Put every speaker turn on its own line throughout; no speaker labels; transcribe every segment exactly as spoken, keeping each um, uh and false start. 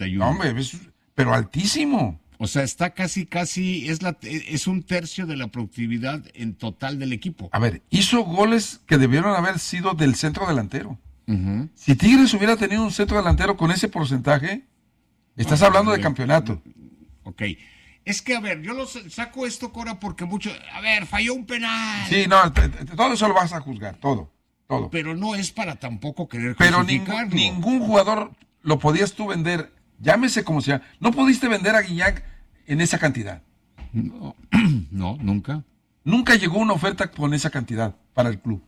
No, hombre, es, pero altísimo.
O sea, está casi, casi, es, la, es un tercio de la productividad en total del equipo.
A ver, hizo goles que debieron haber sido del centro delantero.
Uh-huh.
Si Tigres hubiera tenido un centro delantero con ese porcentaje, estás no, hablando de no, campeonato.
Ok. Es que, a ver, yo lo saco esto, Cora, porque mucho... A ver, falló un penal.
Sí, no, te, te, todo eso lo vas a juzgar, todo, todo.
Pero no es para tampoco querer
Pero ningún, ningún jugador lo podías tú vender, llámese como sea. No pudiste vender a Guiñac en esa cantidad.
No, no, nunca.
Nunca llegó una oferta con esa cantidad para el club.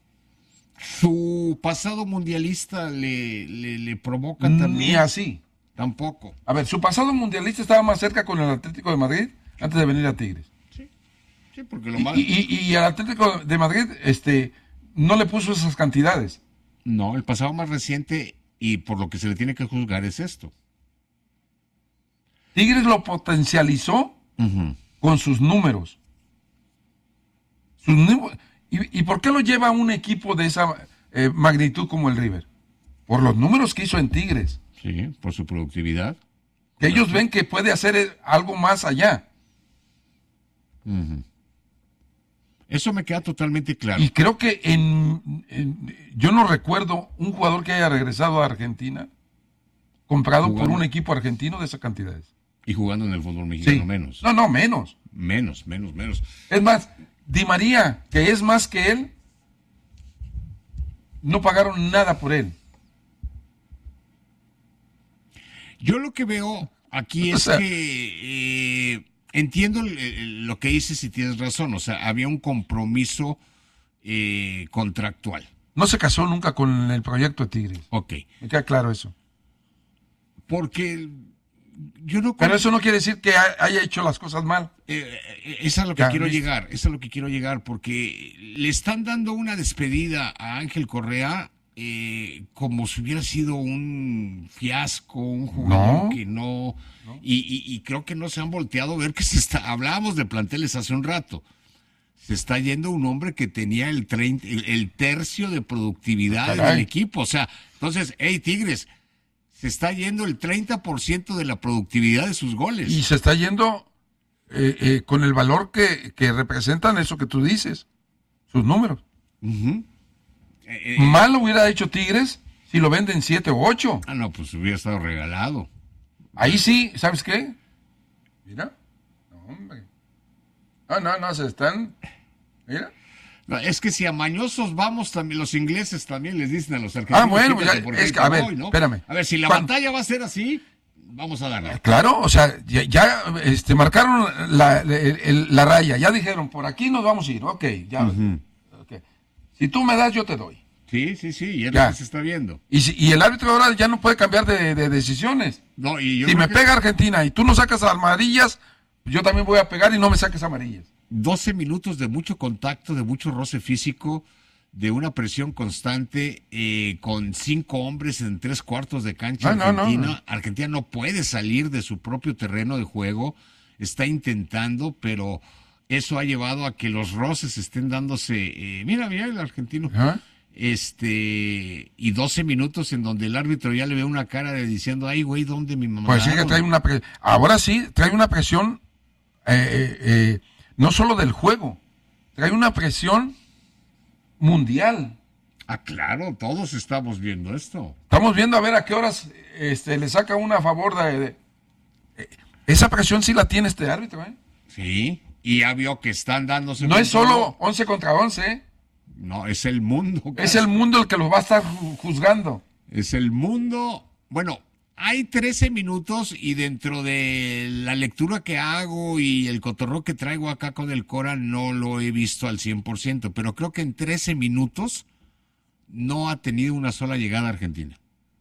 Su pasado mundialista le, le, le provoca también.
Ni así.
Tampoco.
A ver, su pasado mundialista estaba más cerca con el Atlético de Madrid antes de venir a Tigres.
Sí, sí, porque lo
y,
más...
y, y, y al Atlético de Madrid este, no le puso esas cantidades.
No, el pasado más reciente y por lo que se le tiene que juzgar es esto.
Tigres lo potencializó
uh-huh.
con sus números. Sus números. ¿Y, ¿Y por qué lo lleva a un equipo de esa eh, magnitud como el River? Por los números que hizo en Tigres.
Sí, por su productividad.
Que ellos ven que puede hacer algo más allá.
Uh-huh. Eso me queda totalmente claro.
Y creo que en, en yo no recuerdo un jugador que haya regresado a Argentina comprado jugando por un equipo argentino de esas cantidades.
Y jugando en el fútbol mexicano
sí.
menos.
No, no, menos.
Menos, menos, menos.
Es más, Di María, que es más que él, no pagaron nada por él.
Yo lo que veo aquí es o sea, que eh, entiendo lo que dices y tienes razón. O sea, había un compromiso eh, contractual.
No se casó nunca con el proyecto de Tigres.
Ok.
Me queda claro eso.
Porque yo no...
Pero eso no quiere decir que haya hecho las cosas mal.
Eh, eh, es a lo que ya, quiero ¿viste? llegar. Es a lo que quiero llegar. Porque le están dando una despedida a Ángel Correa... Eh, como si hubiera sido un fiasco, un jugador no, que no, no. Y, y, y creo que no se han volteado a ver que se está, hablábamos de planteles hace un rato, se está yendo un hombre que tenía el, treinta, el, el tercio de productividad Caray. del equipo, o sea, entonces, hey Tigres, se está yendo el treinta por ciento de la productividad de sus goles.
Y se está yendo eh, eh, con el valor que, que representan eso que tú dices, sus números.
Uh-huh.
Eh, Mal lo hubiera hecho Tigres si lo venden siete o ocho.
Ah, no, pues hubiera estado regalado.
Ahí sí, ¿sabes qué? Mira. No, hombre. No, no, no, se están... Mira.
No, es que si a mañosos vamos, también los ingleses también les dicen a los argentinos.
Ah, bueno, ya, es que, a ver, voy, ¿no? espérame.
A ver, si la ¿Cuándo? batalla va a ser así, vamos a darla.
Claro, o sea, ya, ya este, marcaron la, la, la raya, ya dijeron, por aquí nos vamos a ir, ok, ya. Uh-huh. Okay. Si tú me das, yo te doy.
Sí, sí, sí, y es ya. lo que se está viendo.
Y, si, y el árbitro ahora ya no puede cambiar de, de decisiones.
No, y yo
si me
que...
pega Argentina y tú no sacas amarillas, yo también voy a pegar y no me saques amarillas.
doce minutos de mucho contacto, de mucho roce físico, de una presión constante, eh, con cinco hombres en tres cuartos de cancha.
No,
Argentina.
No, no.
Argentina no puede salir de su propio terreno de juego, está intentando, pero eso ha llevado a que los roces estén dándose. Eh, mira, mira el argentino.
¿Ah?
Este, y doce minutos en donde el árbitro ya le ve una cara de diciendo, ay, güey, ¿dónde mi mamá?
Pues sí que trae una pre- ahora sí, trae una presión, eh, eh, no solo del juego, trae una presión mundial.
Ah, claro, todos estamos viendo esto.
Estamos viendo a ver a qué horas este, le saca una a favor de, de eh, esa presión sí la tiene este árbitro, ¿eh?
Sí, y ya vio que están dándose...
No es solo once contra once, ¿eh?
No, es el mundo. Casi.
Es el mundo el que los va a estar juzgando.
Es el mundo. Bueno, hay trece minutos y dentro de la lectura que hago y el cotorreo que traigo acá con el Cora no lo he visto al cien por ciento, pero creo que en trece minutos no ha tenido una sola llegada a Argentina.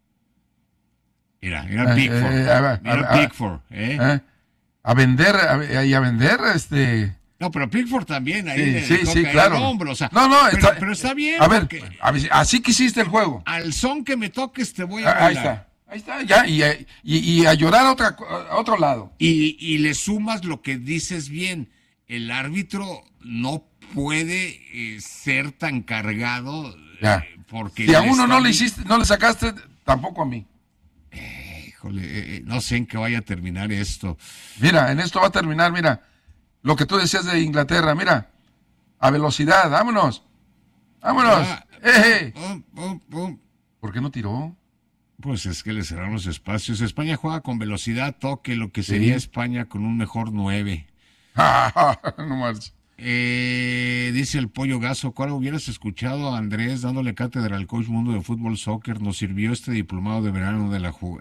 Mira, era
eh,
Pickford.
Eh, a, ver,
mira
a,
Pickford. Eh.
Eh, a vender, a, y a vender, este...
No, pero Pickford también, ahí
sí,
le,
sí,
le
sí, claro.
el hombro, o sea,
no, no,
pero
está,
pero está bien.
A ver, a ver, así que hiciste el juego.
Al son que me toques te voy a
bailar. Ahí está, ahí está, ya, y, y, y a llorar a, otra, a otro lado.
Y, y le sumas lo que dices bien, el árbitro no puede eh, ser tan cargado
ya.
Eh, porque...
Si a uno no le hiciste, no le sacaste, tampoco a mí.
Eh, híjole, eh, no sé en qué vaya a terminar esto.
Mira, en esto va a terminar, mira, lo que tú decías de Inglaterra, mira, a velocidad, vámonos, vámonos.
Ah,
¡Eh!
pum, pum, pum.
¿Por qué no tiró?
Pues es que le cerraron los espacios. España juega con velocidad, toque, lo que sería
Sí.
España con un mejor nueve.
No marches.
Eh, dice el Pollo Gaso, ¿cuál hubieras escuchado a Andrés dándole cátedra al coach mundo de fútbol soccer? Nos sirvió este diplomado de verano de la Ju.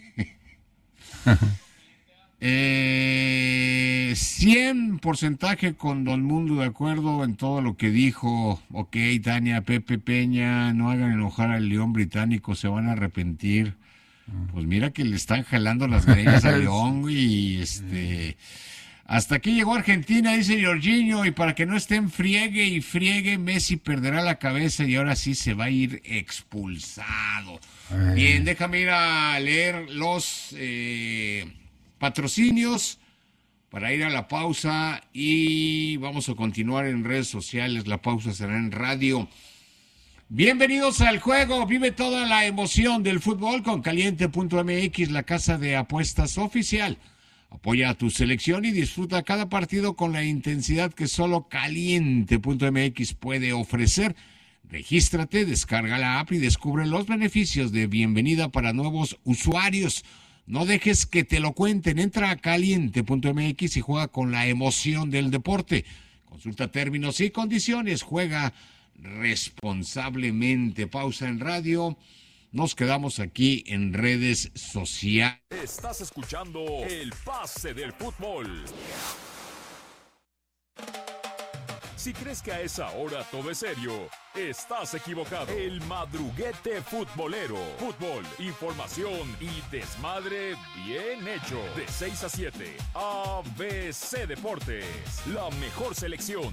eh, cien porcentaje con Don Mundo de acuerdo en todo lo que dijo. Ok, Tania, Pepe Peña, no hagan enojar al León británico, se van a arrepentir. Pues mira que le están jalando las greñas al León, güey, y este... Hasta aquí llegó Argentina, dice Jorginho, y para que no estén friegue y friegue, Messi perderá la cabeza y ahora sí se va a ir expulsado. Ay. Bien, déjame ir a leer los eh, patrocinios para ir a la pausa y vamos a continuar en redes sociales. La pausa será en radio. Bienvenidos al juego, vive toda la emoción del fútbol con Caliente punto M X, la casa de apuestas oficial. Apoya a tu selección y disfruta cada partido con la intensidad que solo Caliente punto M X puede ofrecer. Regístrate, descarga la app y descubre los beneficios de bienvenida para nuevos usuarios. No dejes que te lo cuenten. Entra a Caliente punto M X y juega con la emoción del deporte. Consulta términos y condiciones. Juega responsablemente. Pausa en radio. Nos quedamos aquí en redes sociales.
Estás escuchando El Pase del Fútbol. Si crees que a esa hora todo es serio, estás equivocado. El Madruguete Futbolero. Fútbol, información y desmadre bien hecho. De seis a siete, A B C Deportes. La mejor selección.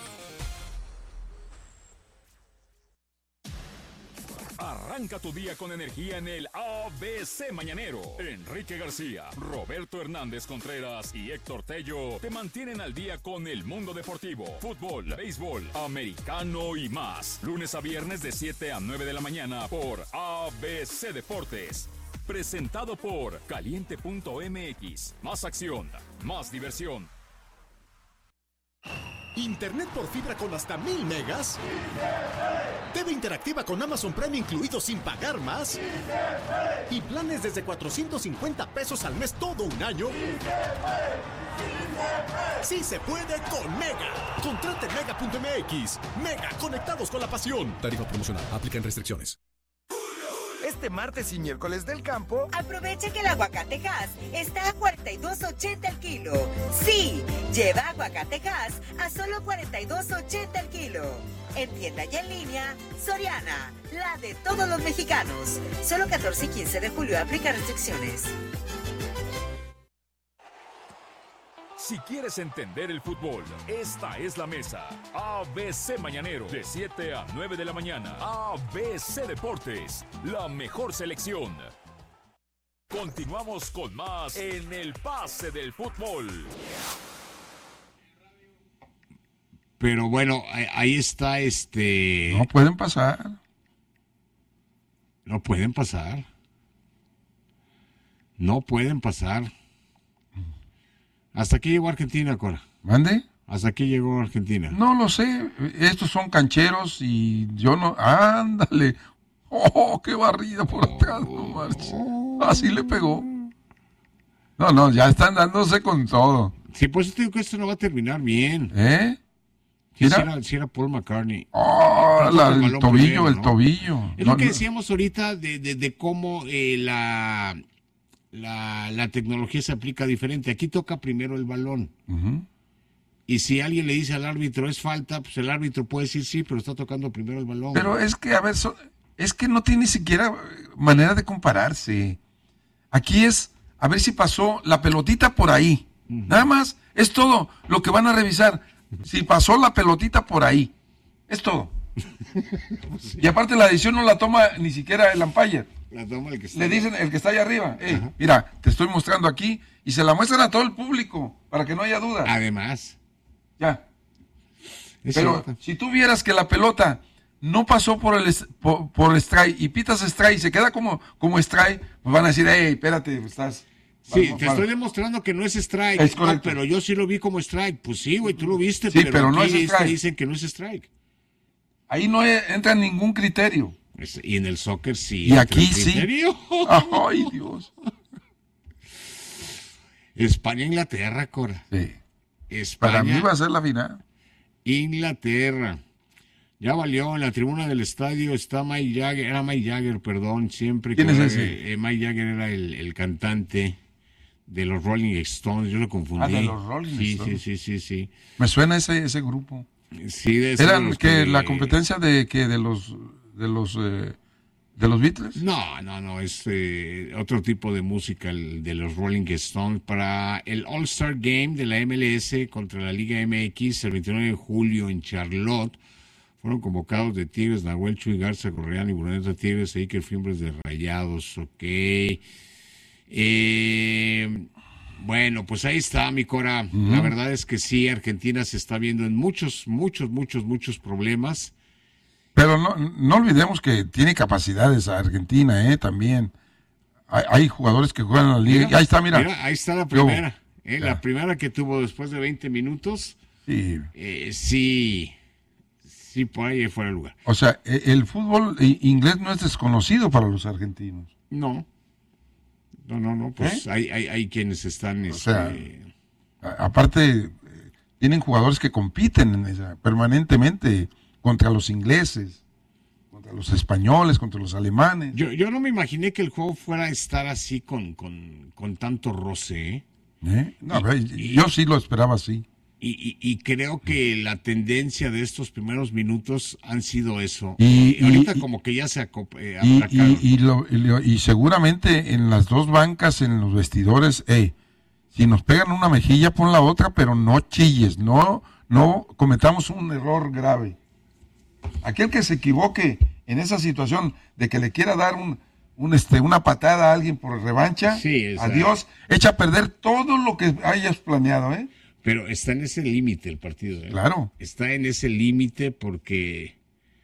Arranca tu día con energía en el A B C Mañanero. Enrique García, Roberto Hernández Contreras y Héctor Tello te mantienen al día con el mundo deportivo, fútbol, béisbol, americano y más. Lunes a viernes de siete a nueve de la mañana por A B C Deportes. Presentado por Caliente punto M X. Más acción, más diversión.
Internet por fibra con hasta mil megas. T V interactiva con Amazon Prime incluido sin pagar más. Y planes desde cuatrocientos cincuenta pesos al mes todo un año. Sí se puede con Mega. Contrate Mega punto M X. Mega, conectados con la pasión. Tarifa promocional. Aplican restricciones.
Este martes y miércoles del campo,
aprovecha que el aguacate Hass está a cuarenta y dos ochenta el kilo. Sí, lleva aguacate Hass a solo cuarenta y dos ochenta el kilo. En tienda y en línea, Soriana, la de todos los mexicanos. Solo catorce y quince de julio aplica restricciones.
Si quieres entender el fútbol, esta es la mesa. A B C Mañanero, de siete a nueve de la mañana. A B C Deportes, la mejor selección. Continuamos con más en el Pase del Fútbol.
Pero bueno, ahí está este...
No pueden pasar.
No pueden pasar. No pueden pasar. ¿Hasta aquí llegó Argentina, Cora?
¿Mande?
¿Hasta aquí llegó Argentina?
No lo sé. Estos son cancheros y yo no... ¡Ándale! ¡Oh, qué barrida por atrás! No marches. Así le pegó. No, no, ya están dándose con todo.
Sí, pues te digo que esto no va a terminar bien.
¿Eh?
Si era, si era Paul McCartney.
Oh, la, el, el tobillo, primero, el ¿no? tobillo.
Es no, lo que decíamos ahorita de, de, de cómo eh, la... La, la tecnología se aplica diferente. Aquí toca primero el balón. Uh-huh. Y si alguien le dice al árbitro es falta, pues el árbitro puede decir sí, pero está tocando primero el balón.
Pero es que, a ver, so, es que no tiene ni siquiera manera de compararse. Aquí es, a ver si pasó la pelotita por ahí. Uh-huh. Nada más, es todo lo que van a revisar. Si pasó la pelotita por ahí. Es todo. Sí. Y aparte la decisión no la toma ni siquiera el umpire.
La toma el que está
Le dicen el que está allá arriba, hey, mira, te estoy mostrando aquí, y se la muestran a todo el público, para que no haya duda.
Además.
Ya. Es Pero cierto. Si tú vieras que la pelota no pasó por el por, por strike y pitas strike y se queda como, como strike, pues van a decir, hey, espérate, estás...
Sí,
para,
te
para.
estoy demostrando que no es strike.
Es correcto.
No, pero yo sí lo vi como strike. Pues sí, güey, tú lo viste,
sí,
pero,
pero no
aquí
es strike.
dicen que no es strike.
Ahí no entra ningún criterio.
Es, y en el soccer sí.
Y aquí sí. Ay, Dios.
España-Inglaterra, Cora.
Sí.
España,
Para mí va a ser la final.
Inglaterra. Ya valió, en la tribuna del estadio está Mike Jagger, era Mike Jagger, perdón, siempre.
¿Quién
que
es
era,
ese?
Eh, Mike Jagger era el, el cantante de los Rolling Stones, yo lo confundí.
Ah, de los Rolling
sí,
Stones.
Sí, sí, sí, sí.
Me suena ese ese grupo.
Sí, de esos
¿Eran
de los
que la competencia de que de los de los eh, de los Beatles?
No, no, no, es eh, otro tipo de música el de los Rolling Stones para el All-Star Game de la M L S contra la Liga M X el veintinueve de julio en Charlotte. Fueron convocados de Tigres, Nahuel Chuy Garza, Correán y Bruneta Tigres, Iker Fimbres de Rayados, ok. Eh, bueno, pues ahí está, mi Cora. Uh-huh. La verdad es que sí, Argentina se está viendo en muchos, muchos, muchos, muchos problemas.
Pero no, no olvidemos que tiene capacidades a Argentina, ¿eh? También. Hay, hay jugadores que juegan en la liga.
Mira,
ahí está, mira.
mira. Ahí está la primera. Eh, la primera que tuvo después de veinte minutos.
Sí.
Eh, sí. Sí, por ahí fuera de lugar.
O sea, el fútbol inglés no es desconocido para los argentinos.
No. No, no, no. Pues ¿Eh? hay, hay, hay quienes están...
O
este...
sea, aparte, tienen jugadores que compiten en esa, permanentemente contra los ingleses, contra los españoles, contra los alemanes.
Yo, yo no me imaginé que el juego fuera a estar así con, con, con tanto roce. ¿Eh?
¿Eh? No,
y,
yo
y,
sí lo esperaba así.
Y, y, y creo que la tendencia de estos primeros minutos han sido eso.
Y,
y ahorita
y,
como que ya se acop eh,
aplacaron. Y, y, lo, y, lo, y seguramente en las dos bancas, en los vestidores, hey, si nos pegan una mejilla, pon la otra, pero no chilles, no, no cometamos un error grave. Aquel que se equivoque en esa situación de que le quiera dar un, un este, una patada a alguien por revancha,
sí,
adiós, echa a perder todo lo que hayas planeado, ¿eh?
Pero está en ese límite el partido. ¿eh?
Claro.
Está en ese límite porque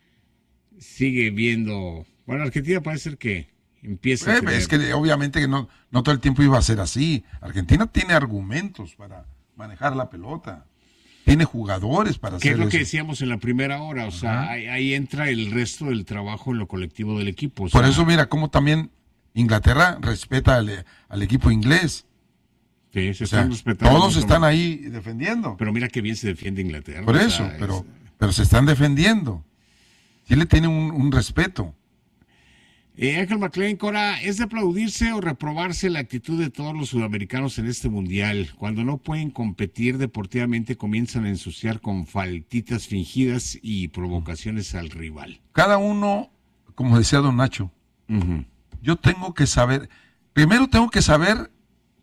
sigue viendo... Bueno, Argentina parece ser que empieza...
Eh,
a tener...
Es que obviamente que no, no todo el tiempo iba a ser así. Argentina tiene argumentos para manejar la pelota. Tiene jugadores para hacer eso.
¿Qué es lo que decíamos en la primera hora? O uh-huh. sea, ahí, ahí entra el resto del trabajo en lo colectivo del equipo. O sea...
Por eso mira cómo también Inglaterra respeta al, al equipo inglés.
Sí, se
o sea,
están respetando.
Todos están ahí defendiendo.
Pero mira qué bien se defiende Inglaterra.
Por eso,
sea,
pero,
es...
pero se están defendiendo. Sí le tienen un, un respeto.
Eh, Ángel McLean, Cora, ¿es de aplaudirse o reprobarse la actitud de todos los sudamericanos en este mundial? Cuando no pueden competir deportivamente comienzan a ensuciar con faltitas fingidas y provocaciones al rival.
Cada uno, como decía don Nacho,
uh-huh.
yo tengo que saber, primero tengo que saber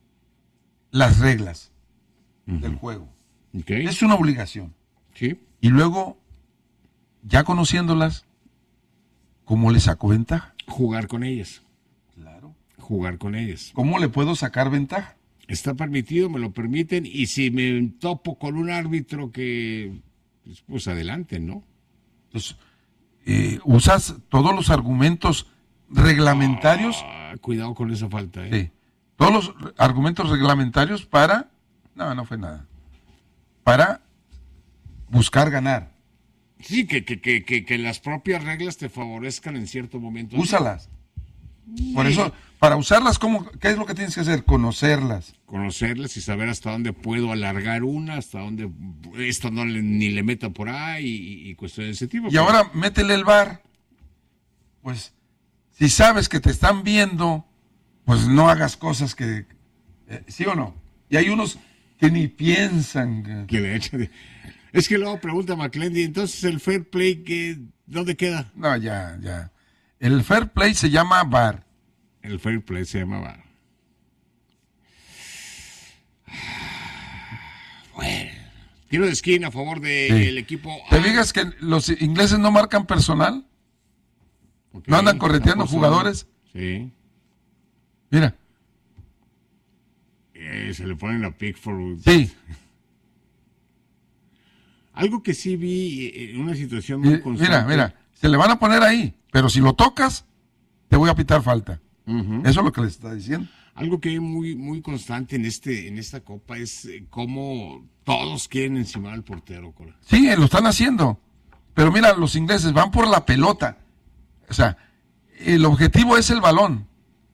las reglas uh-huh. del juego.
Okay.
Es una obligación.
Sí.
Y luego, ya conociéndolas, ¿cómo le saco ventaja?
Jugar con ellas.
Claro.
Jugar con ellas.
¿Cómo le puedo sacar ventaja?
Está permitido, me lo permiten, y si me topo con un árbitro que, pues, pues adelante, ¿no?
Entonces, eh, usas todos los argumentos reglamentarios.
Ah, cuidado con esa falta, ¿eh?
Sí. Todos los argumentos reglamentarios para... No, no fue nada. Para buscar ganar.
Sí, que, que, que, que, que las propias reglas te favorezcan en cierto momento.
Úsalas. Por eso, para usarlas, ¿cómo, ¿qué es lo que tienes que hacer? Conocerlas.
Conocerlas y saber hasta dónde puedo alargar una, hasta dónde esto no le, ni le meta por ahí y, y cuestiones de ese tipo.
Y pero... ahora métele el V A R. Pues, si sabes que te están viendo, pues no hagas cosas que... Eh, ¿Sí o no? Y hay unos que ni piensan. Que,
que le echan... Es que luego pregunta McClendy, entonces el fair play, ¿qué, ¿dónde queda?
No, ya, ya. El fair play se llama V A R.
El fair play se llama V A R. Bueno. Tiro de esquina a favor del sí. equipo.
¿Te fijas que los ingleses no marcan personal? Okay. ¿No andan correteando no, jugadores?
Sí.
Mira.
Eh, se le ponen la Pickford.
Sí.
Algo que sí vi en una situación muy
constante. Mira, mira, Se le van a poner ahí, pero si lo tocas, te voy a pitar falta. Uh-huh. Eso es lo que les está diciendo.
Algo que hay muy, muy constante en este, en esta Copa es eh, cómo todos quieren encimar al portero, Cora.
Sí, lo están haciendo. Pero mira, los ingleses van por la pelota. O sea, el objetivo es el balón.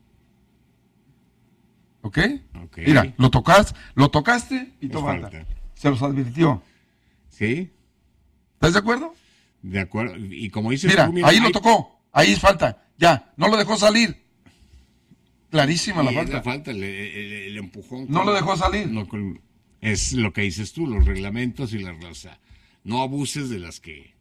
¿Ok? Okay. Mira, lo tocaste, lo tocaste y toma falta. Se los advirtió.
¿Sí?
¿Estás de acuerdo?
De acuerdo. Y como dices
mira,
tú, mira,
ahí
hay...
lo tocó. Ahí es falta. Ya, no lo dejó salir. Clarísima la falta.
La falta, el, el, el empujón.
No lo dejó salir.
No, es lo que dices tú, los reglamentos y la raza. No abuses de las que...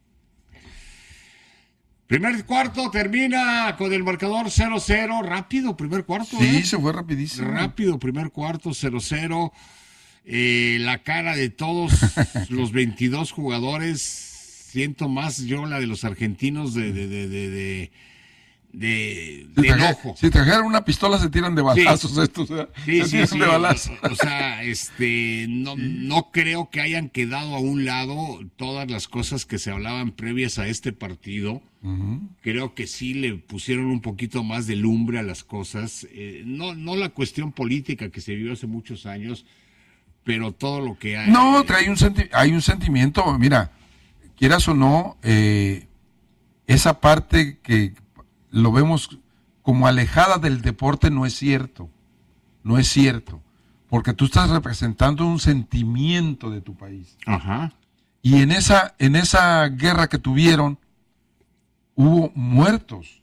Primer cuarto termina con el marcador cero cero. Rápido, primer cuarto.
Sí,
¿eh?
se fue rapidísimo.
Rápido, primer cuarto, cero cero. Eh, la cara de todos los veintidós jugadores. Siento más yo la de los argentinos de... de, de, de, de De,
si
de
traje,
enojo.
Si trajeran una pistola se tiran de balazos sí. estos, o sea,
sí,
se
sí,
tiran
sí,
de balazos.
O, o sea, este, no, no creo que hayan quedado a un lado todas las cosas que se hablaban previas a este partido. Uh-huh. Creo que sí le pusieron un poquito más de lumbre a las cosas. Eh, no, no la cuestión política que se vivió hace muchos años, pero todo lo que hay.
No, trae un senti- hay un sentimiento, mira, quieras o no, eh, esa parte que lo vemos como alejada del deporte no es cierto, no es cierto, porque tú estás representando un sentimiento de tu país.
Ajá.
Y en esa, en esa guerra que tuvieron, hubo muertos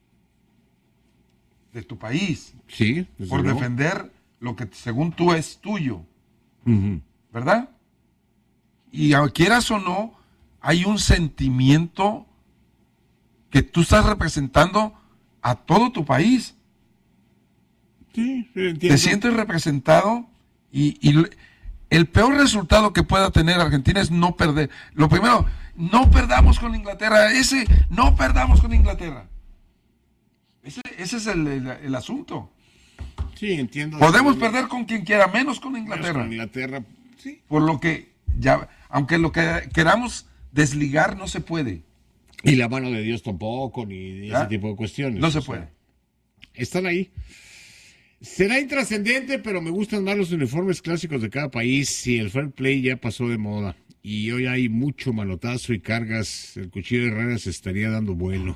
de tu país.
Sí.
Por luego. Defender lo que según tú es tuyo.
Uh-huh.
¿Verdad? Y quieras o no, hay un sentimiento que tú estás representando a todo tu país.
Sí, entiendo.
Te sientes representado y, y el peor resultado que pueda tener Argentina es no perder. Lo primero, no perdamos con Inglaterra. Ese, no perdamos con Inglaterra. Ese, ese es el, el, el asunto.
Sí, entiendo.
Podemos sí. perder con quien quiera, menos con Inglaterra.
Menos con Inglaterra, sí.
Por lo que, ya, aunque lo que queramos desligar, no se puede.
Y la mano de Dios tampoco, ni ese tipo de cuestiones.
No se puede.
Sea, están ahí. Será intrascendente, pero me gustan más los uniformes clásicos de cada país. Y el fair play ya pasó de moda. Y hoy hay mucho manotazo y cargas. El cuchillo de Herrera se estaría dando vuelo.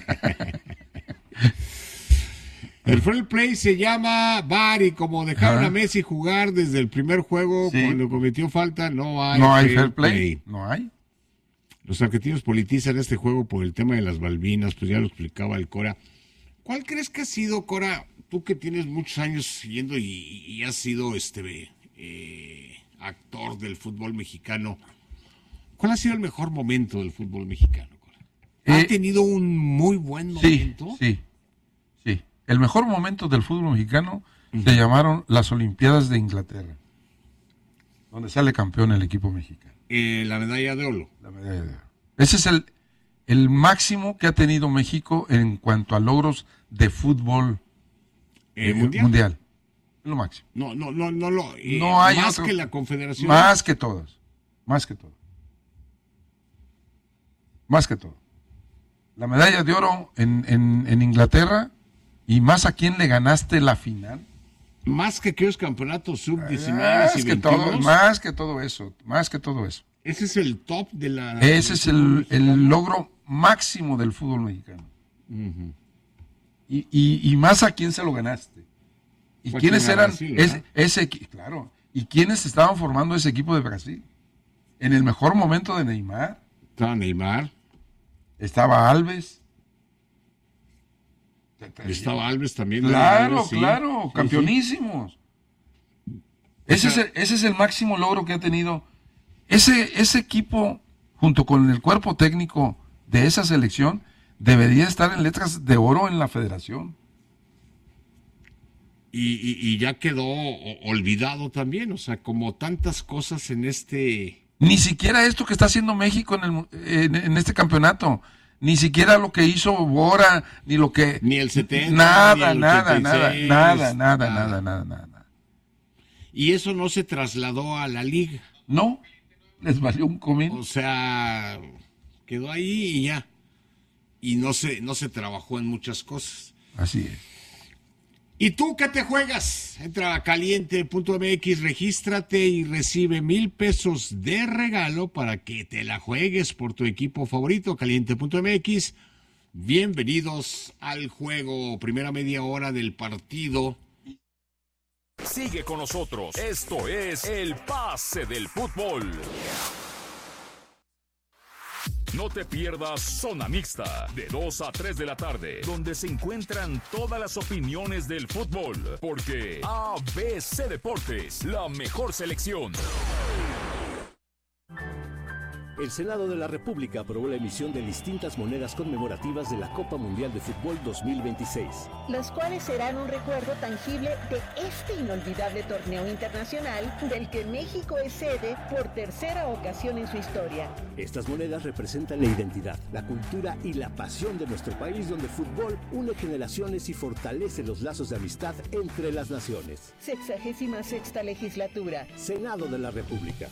El fair play se llama V A R y como dejaron Ajá. a Messi jugar desde el primer juego sí. cuando cometió falta, no hay,
no hay fair, fair play. play. No hay.
Los argentinos politizan este juego por el tema de las Malvinas, pues ya lo explicaba el Cora. ¿Cuál crees que ha sido, Cora, tú que tienes muchos años siguiendo y, y has sido este eh, actor del fútbol mexicano? ¿Cuál ha sido el mejor momento del fútbol mexicano, Cora? ¿Ha eh, tenido un muy buen momento?
Sí, sí, sí. El mejor momento del fútbol mexicano uh-huh. se llamaron las Olimpiadas de Inglaterra, donde sale campeón el equipo mexicano.
Eh, la medalla de oro.
La medalla de oro. Ese es el, el máximo que ha tenido México en cuanto a logros de fútbol
eh, mundial.
mundial. Es lo máximo.
No, no, no, no, lo, eh,
no hay
más
otro,
que la Confederación.
Más que todos. Más que todo. Más que todo. La medalla de oro en, en, en Inglaterra y más a quién le ganaste la final.
Más que aquellos campeonatos sub diecinueve y
que todo, más que todo eso, más que todo eso.
Ese es el top de la...
Ese es el, el logro máximo del fútbol mexicano. Uh-huh. Y, y, y más a quién se lo ganaste. ¿Y Fue quiénes eran Brasil, ese, ese claro, y quiénes estaban formando ese equipo de Brasil? En el mejor momento de Neymar.
Estaba Neymar.
Estaba Alves.
Estaba Alves también.
Claro,
Alves, sí.
claro, campeonísimos. Sí, sí. Ese, o sea, es el, ese es el máximo logro que ha tenido. Ese, ese equipo, junto con el cuerpo técnico de esa selección, debería estar en letras de oro en la federación.
Y, y, y ya quedó olvidado también, o sea, como tantas cosas en este...
Ni siquiera esto que está haciendo México en, el, en, en este campeonato. Ni siquiera lo que hizo Bora, ni lo que...
Ni el setenta,
nada,
ni el
nada,
ochenta y seis,
nada, nada, nada, nada, nada, nada, nada.
Y eso no se trasladó a la liga.
No, les valió un comín.
O sea, quedó ahí y ya. y no se, no se trabajó en muchas cosas.
Así es.
¿Y tú qué te juegas? Entra a caliente punto m x, regístrate y recibe mil pesos de regalo para que te la juegues por tu equipo favorito. caliente punto m x. Bienvenidos al juego. Primera media hora del partido.
Sigue con nosotros. Esto es El Pase del Fútbol. No te pierdas Zona Mixta, de dos a tres de la tarde, donde se encuentran todas las opiniones del fútbol, porque A B C Deportes, la mejor selección.
El Senado de la República aprobó la emisión de distintas monedas conmemorativas de la Copa Mundial de Fútbol dos mil veintiséis.
Las cuales serán un recuerdo tangible de este inolvidable torneo internacional del que México es sede por tercera ocasión en su historia.
Estas monedas representan la identidad, la cultura y la pasión de nuestro país, donde el fútbol une generaciones y fortalece los lazos de amistad entre las naciones.
Sexagésima sexta legislatura.
Senado de la República.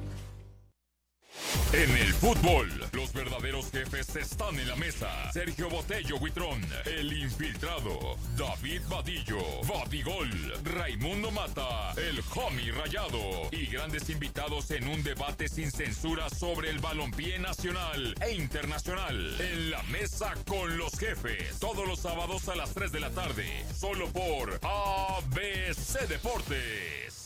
En el fútbol, los verdaderos jefes están en la mesa. Sergio Botello Huitrón, el infiltrado. David Vadillo, Vadigol. Raimundo Mata, el homie rayado. Y grandes invitados en un debate sin censura sobre el balompié nacional e internacional. En la mesa con los jefes. Todos los sábados a las tres de la tarde. Solo por A B C Deportes.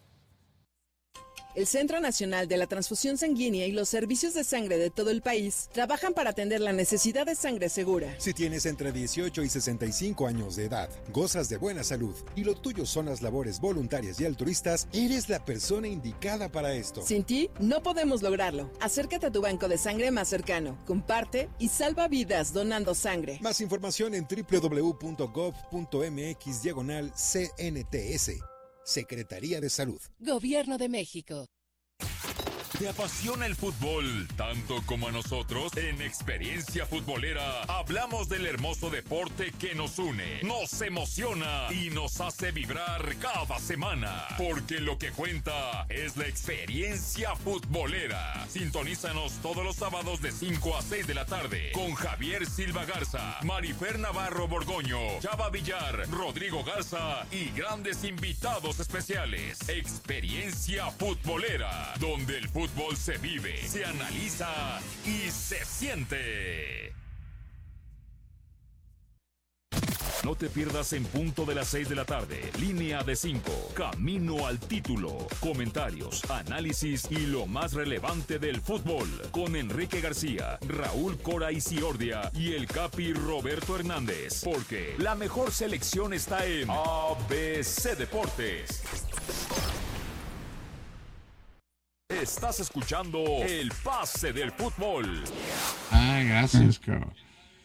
El Centro Nacional de la Transfusión Sanguínea y los servicios de sangre de todo el país trabajan para atender la necesidad de sangre segura.
Si tienes entre dieciocho y sesenta y cinco años de edad, gozas de buena salud y lo tuyo son las labores voluntarias y altruistas, eres la persona indicada para esto.
Sin ti, no podemos lograrlo. Acércate a tu banco de sangre más cercano, comparte y salva vidas donando sangre.
Más información en doble u doble u doble u punto gov punto m x diagonal C N T S. Secretaría de Salud.
Gobierno de México.
¿Te apasiona el fútbol tanto como a nosotros? En Experiencia Futbolera hablamos del hermoso deporte que nos une, nos emociona y nos hace vibrar cada semana. Porque lo que cuenta es la experiencia futbolera. Sintonízanos todos los sábados de cinco a seis de la tarde con Javier Silva Garza, Marifer Navarro Borgoño, Chava Villar, Rodrigo Garza y grandes invitados especiales. Experiencia Futbolera, donde el fútbol Fútbol se vive, se analiza y se siente. No te pierdas en punto de las seis de la tarde. Línea de cinco. Camino al título. Comentarios, análisis y lo más relevante del fútbol. Con Enrique García, Raúl Cora y Ciordia y el Capi Roberto Hernández. Porque la mejor selección está en A B C Deportes. Estás escuchando El Pase del Fútbol.
Ah, gracias, cabrón.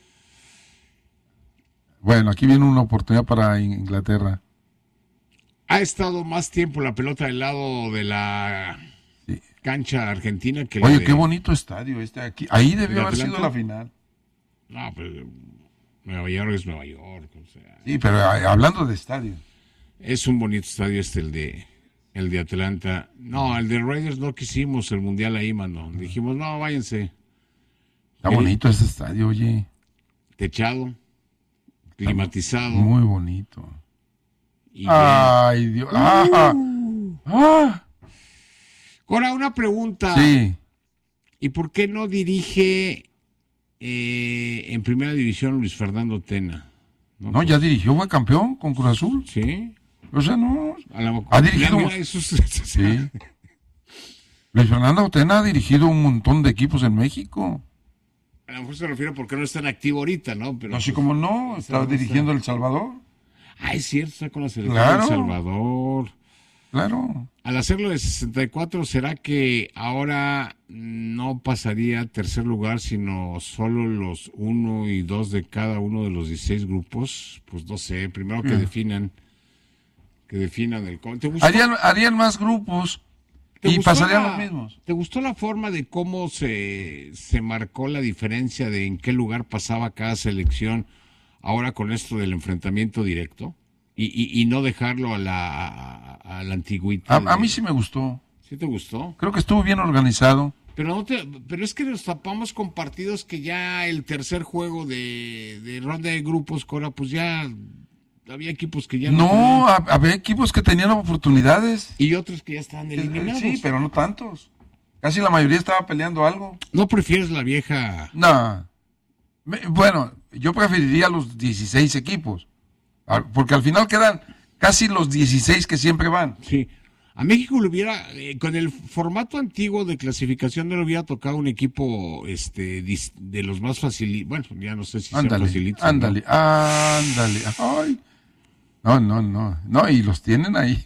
Bueno, aquí viene una oportunidad para Inglaterra.
Ha estado más tiempo la pelota del lado de la sí. cancha argentina que
Oye,
la de...
qué bonito estadio este aquí. Ahí debió haber sido la final.
No, pero Nueva York es Nueva York. O sea,
sí, pero hablando de estadio.
Es un bonito estadio este, el de... El de Atlanta. No, el de Raiders no quisimos el mundial ahí, mano. Dijimos, no, váyanse.
Está bonito ese estadio, oye.
Techado, climatizado.
Muy bonito.
Y
Ay, Dios. Ah,
uh.
ah.
Cora, una pregunta.
Sí.
¿Y por qué no dirige eh, en primera división Luis Fernando Tena?
No, no pues... ya dirigió, fue campeón con Cruz Azul.
Sí.
O sea, no.
La,
ha dirigido.
La, eso,
sí. Luis Fernando Tena ha dirigido un montón de equipos en México.
A lo mejor se refiere porque no está en activo ahorita, ¿no? Pero,
así
pues,
como no, está dirigiendo El Salvador.
Ah, es cierto, está con la selección
claro,
de El Salvador.
Claro.
Al hacerlo de sesenta y cuatro, ¿será que ahora no pasaría a tercer lugar, sino solo los uno y dos de cada uno de los dieciséis grupos? Pues no sé, primero que mm. definan. Que definan el... ¿Te gustó?
Harían, harían más grupos y pasarían
la,
los mismos.
¿Te gustó la forma de cómo se, se marcó la diferencia de en qué lugar pasaba cada selección ahora con esto del enfrentamiento directo? Y, y, y no dejarlo a la, a, a la antigüita.
A,
de...
a mí sí me gustó.
¿Sí te gustó?
Creo que estuvo bien organizado.
Pero, no te, pero es que nos tapamos con partidos que ya el tercer juego de, de ronda de grupos, Cora, pues ya había equipos que ya
no... No, había equipos que tenían oportunidades.
Y otros que ya estaban eliminados.
Sí, pero no tantos. Casi la mayoría estaba peleando algo.
¿No prefieres la vieja?
No. Bueno, yo preferiría los dieciséis equipos. Porque al final quedan casi los dieciséis que siempre van.
Sí. A México le hubiera, eh, con el formato antiguo de clasificación, no le hubiera tocado un equipo este de los más facilitos. Bueno, ya no sé si
ándale,
son facilitos.
Ándale, ¿no? ándale. Ay. No, no, no. No, y los tienen ahí.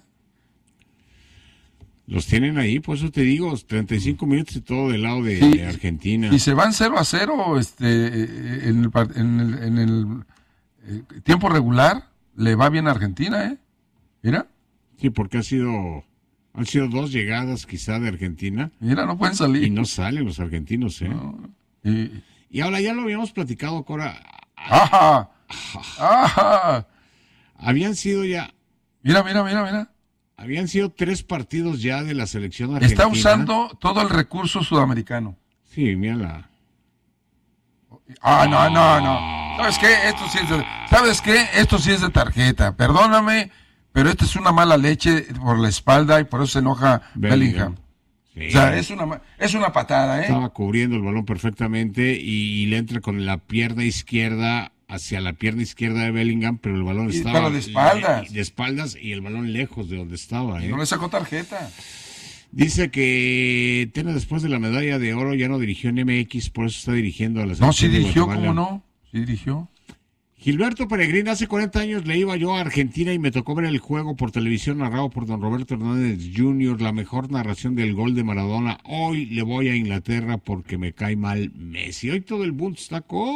Los tienen ahí, por eso te digo, treinta y cinco minutos y todo del lado de,
sí,
de Argentina.
Y se van cero a cero este, en, el, en, el, en el eh, tiempo regular, le va bien a Argentina, ¿eh? Mira.
Sí, porque ha sido, han sido dos llegadas quizá de Argentina.
Mira, no pueden salir.
Y no salen los argentinos, ¿eh?
No. Y,
y ahora ya lo habíamos platicado, Cora.
¡Ajá! ¡Ajá!
Habían sido ya...
Mira, mira, mira, mira.
Habían sido tres partidos ya de la selección argentina.
Está usando todo el recurso sudamericano.
Sí, mírala.
Ah, no, no, no. ¿Sabes qué? Esto sí es de, ¿sabes qué? Esto sí es de tarjeta. Perdóname, pero esta es una mala leche por la espalda y por eso se enoja Bellingham. Bellingham. Sí. O sea, es una, es una patada, ¿eh?
Estaba cubriendo el balón perfectamente y, y le entra con la pierna izquierda hacia la pierna izquierda de Bellingham, pero el balón
y
estaba
de espaldas.
de espaldas y el balón lejos de donde estaba. ¿eh?
Y no le sacó tarjeta.
Dice que Tena después de la medalla de oro ya no dirigió en M X, por eso está dirigiendo a la selección.
No, sí dirigió, ¿cómo no? Sí dirigió.
Gilberto Peregrín, hace cuarenta años le iba yo a Argentina y me tocó ver el juego por televisión narrado por don Roberto Hernández junior, la mejor narración del gol de Maradona. Hoy le voy a Inglaterra porque me cae mal Messi. Hoy todo el mundo está con...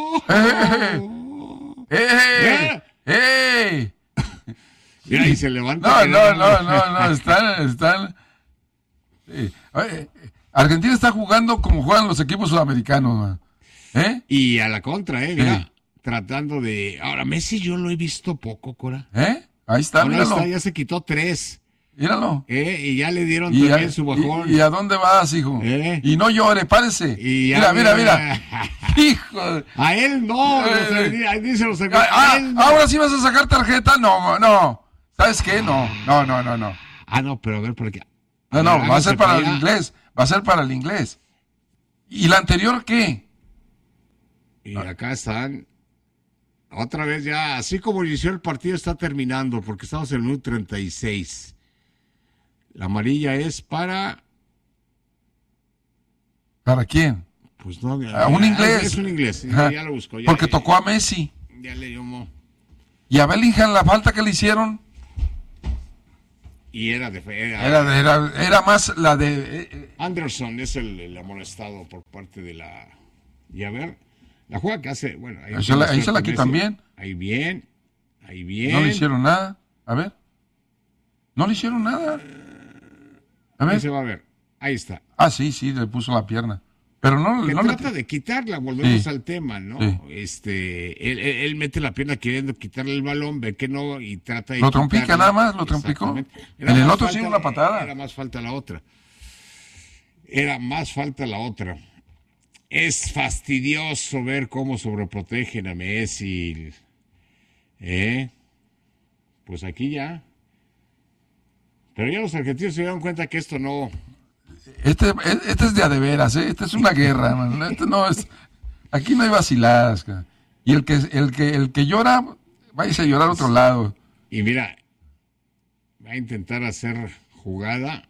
¡Eh! ¡Eh! ¡Eh!
Mira, y se levanta.
No, no, no, no, no, están, están... Sí. Oye, Argentina está jugando como juegan los equipos sudamericanos, ¿eh?
Y a la contra, ¿eh? Mira, sí. Tratando de... Ahora, Messi yo lo he visto poco, Cora.
¿Eh? Ahí está,
Ahora
míralo.
Está, ya se quitó tres.
Míralo.
¿Eh? Y ya le dieron
y
también
a,
su bajón.
Y, ¿Y a dónde vas, hijo?
¿Eh?
Y no llore, párese.
Y
mira, mira, mira. Hijo.
A él no.
Eh,
ahí dice los
ah, ah, no. Ahora sí vas a sacar tarjeta. No, no. ¿Sabes qué? No, no, no, no, no.
Ah, no, pero a ver, ¿por qué?
No, no, va a ser para el inglés. Va a ser para el inglés. ¿Y la anterior qué?
Y acá están. Otra vez ya, así como inició el partido, está terminando, porque estamos en el minuto treinta y seis. La amarilla es para...
¿Para quién?
Pues no,
a un inglés.
Es un inglés, ya, ya lo busco. Ya,
porque
ya,
tocó a Messi.
Ya le llamó.
¿Y a Bellingham la falta que le hicieron?
Y era de... Era,
era, era, era más la de... Eh,
Anderson es el, el amonestado por parte de la... Y a ver... La jugada que hace, bueno, ahí,
ahí se la, ahí se la quitan bien.
Ahí bien, ahí bien.
No le hicieron nada. A ver. No le hicieron nada. A ver.
Ahí se va a ver. Ahí está.
Ah, sí, sí, le puso la pierna. Pero no,
que
no
trata
le...
de quitarla, volvemos
sí.
al tema, ¿no?
Sí.
Este, él, él, él mete la pierna queriendo quitarle el balón, ve que no y trata de
Lo trompica nada más, lo trompicó. En el otro sí una patada.
Era más falta la otra. Era más falta la otra. Es fastidioso ver cómo sobreprotegen a Messi. ¿Eh? Pues aquí ya. Pero ya los argentinos se dieron cuenta que esto no...
Este, este es de a de veras, ¿eh? Esta es una guerra, man. Este no es... Aquí no hay vaciladas. Cara. Y el que, el, que, el que llora, váyase a llorar a otro lado.
Y mira, va a intentar hacer jugada...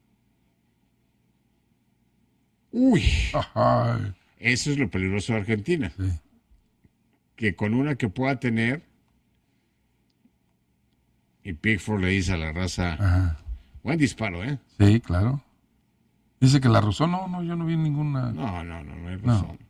Uy,
Ay.
Eso es lo peligroso de Argentina.
Sí.
Que con una que pueda tener, y Pickford le dice a la raza,
Ajá.
Buen disparo, ¿eh?
Sí, claro. Dice que la rozó. No, no, yo no vi ninguna.
No, no, no, no hay razón. No.